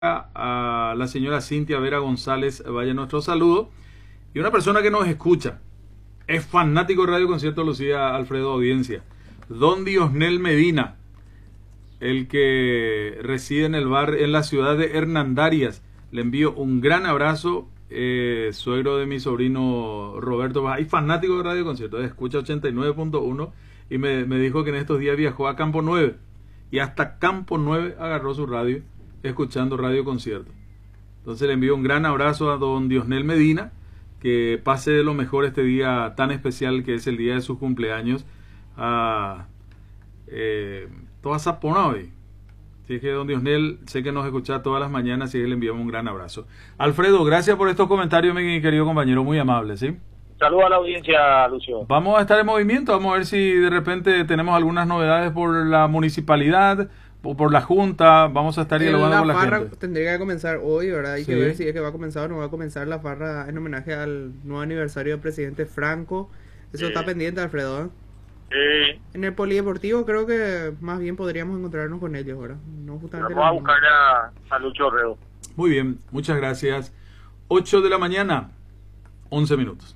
a la señora Cintia Vera González, vaya nuestro saludo. Y una persona que nos escucha, es fanático de Radio Concierto Lucía, Alfredo Audiencia, don Diosnel Medina, el que reside en el bar en la ciudad de Hernandarias. Le envío un gran abrazo, suegro de mi sobrino Roberto, y fanático de Radio Concierto, escucha 89.1 y me dijo que en estos días viajó a Campo 9 y hasta Campo 9 agarró su radio escuchando Radio Concierto. Entonces le envío un gran abrazo a don Diosnel Medina, que pase de lo mejor este día tan especial que es el día de su cumpleaños a toda Zapona hoy. Así que don Diosnel, sé que nos escucha todas las mañanas y le enviamos un gran abrazo. Alfredo, gracias por estos comentarios, mi querido compañero, muy amable, ¿sí? Saludos a la audiencia, Lucio. Vamos a estar en movimiento, vamos a ver si de repente tenemos algunas novedades por la municipalidad o por la junta. Vamos a estar dialogando con la gente. La farra tendría que comenzar hoy, ¿verdad? Hay que ver si es que va a comenzar o no va a comenzar la farra en homenaje al nuevo aniversario del presidente Franco. Eso está pendiente, Alfredo, ¿eh? En el polideportivo creo que más bien podríamos encontrarnos con ellos, ¿verdad? No justamente vamos a buscar a Lucho Herrero. Muy bien, muchas gracias. 8 de la mañana, 11 minutos.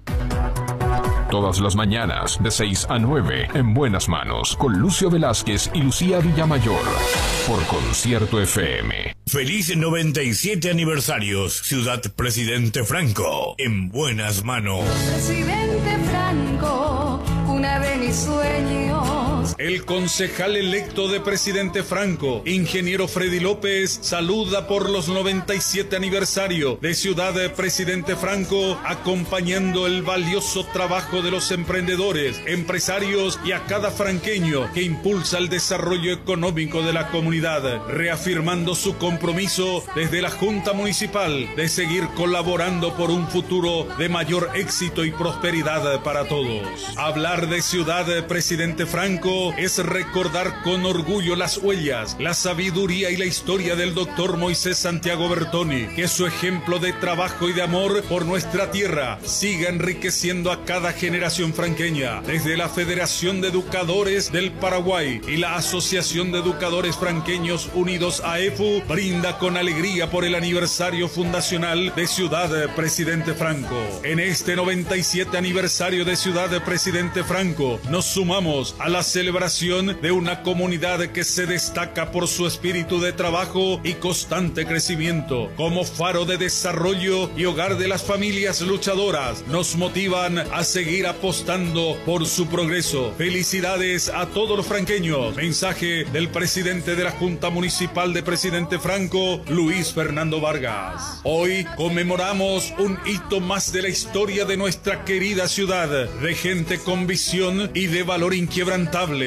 Todas las mañanas, de 6 a 9, en Buenas Manos, con Lucio Velázquez y Lucía Villamayor, por Concierto FM. Feliz 97 aniversarios, Ciudad Presidente Franco, en Buenas Manos. Presidente Franco, una de mis sueños. El concejal electo de Presidente Franco, ingeniero Freddy López, saluda por los 97 aniversario de Ciudad Presidente Franco, acompañando el valioso trabajo de los emprendedores, empresarios y a cada franqueño que impulsa el desarrollo económico de la comunidad, reafirmando su compromiso desde la Junta Municipal de seguir colaborando por un futuro de mayor éxito y prosperidad para todos. Hablar de Ciudad Presidente Franco es recordar con orgullo las huellas, la sabiduría y la historia del doctor Moisés Santiago Bertoni, que su ejemplo de trabajo y de amor por nuestra tierra siga enriqueciendo a cada generación franqueña. Desde la Federación de Educadores del Paraguay y la Asociación de Educadores Franqueños Unidos AEFU, brinda con alegría por el aniversario fundacional de Ciudad Presidente Franco. En este 97 aniversario de Ciudad Presidente Franco, nos sumamos a la celebración de una comunidad que se destaca por su espíritu de trabajo y constante crecimiento. Como faro de desarrollo y hogar de las familias luchadoras, nos motivan a seguir apostando por su progreso. Felicidades a todos los franqueños. Mensaje del presidente de la Junta Municipal de Presidente Franco, Luis Fernando Vargas. Hoy conmemoramos un hito más de la historia de nuestra querida ciudad, de gente con visión y de valor inquebrantable.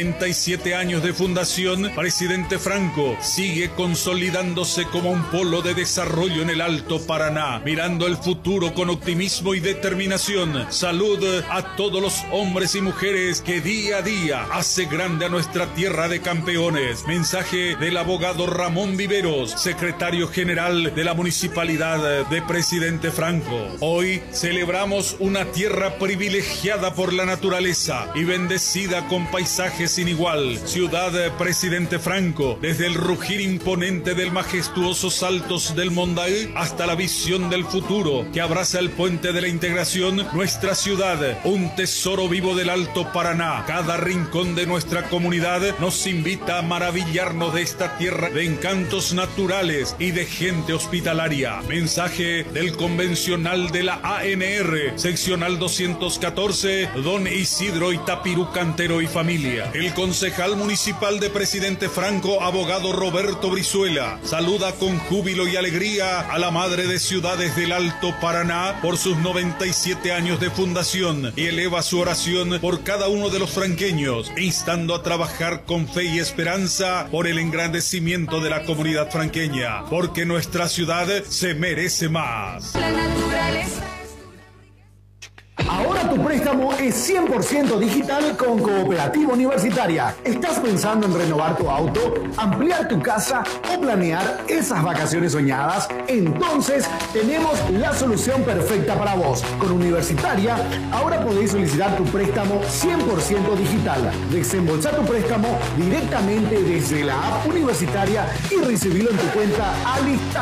97 años de fundación, Presidente Franco sigue consolidándose como un polo de desarrollo en el Alto Paraná, mirando el futuro con optimismo y determinación. Salud a todos los hombres y mujeres que día a día hace grande a nuestra tierra de campeones. Mensaje del abogado Ramón Viveros, secretario general de la Municipalidad de Presidente Franco. Hoy celebramos una tierra privilegiada por la naturaleza y bendecida con paisaje sin igual. Ciudad Presidente Franco, desde el rugir imponente del majestuosos altos del Mondaí hasta la visión del futuro que abraza el puente de la integración, nuestra ciudad, un tesoro vivo del Alto Paraná. Cada rincón de nuestra comunidad nos invita a maravillarnos de esta tierra de encantos naturales y de gente hospitalaria. Mensaje del convencional de la ANR, seccional 214, don Isidro Itapirú Cantero y familia. El concejal municipal de Presidente Franco, abogado Roberto Brizuela, saluda con júbilo y alegría a la madre de ciudades del Alto Paraná por sus 97 años de fundación y eleva su oración por cada uno de los franqueños, instando a trabajar con fe y esperanza por el engrandecimiento de la comunidad franqueña, porque nuestra ciudad se merece más. La naturaleza. Ahora tu préstamo es 100% digital con Cooperativa Universitaria. ¿Estás pensando en renovar tu auto, ampliar tu casa o planear esas vacaciones soñadas? Entonces tenemos la solución perfecta para vos. Con Universitaria ahora podéis solicitar tu préstamo 100% digital. Desembolsa tu préstamo directamente desde la app Universitaria y recibirlo en tu cuenta al instante.